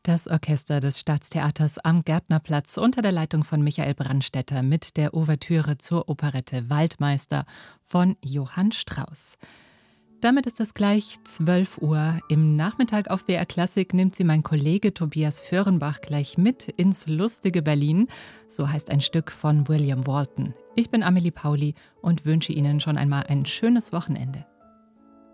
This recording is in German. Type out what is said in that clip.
Das Orchester des Staatstheaters am Gärtnerplatz unter der Leitung von Michael Brandstätter mit der Ouvertüre zur Operette Waldmeister von Johann Strauss. Damit ist es gleich 12 Uhr. Im Nachmittag auf BR Klassik nimmt sie mein Kollege Tobias Föhrenbach gleich mit ins lustige Berlin. So heißt ein Stück von William Walton. Ich bin Amelie Pauli und wünsche Ihnen schon einmal ein schönes Wochenende.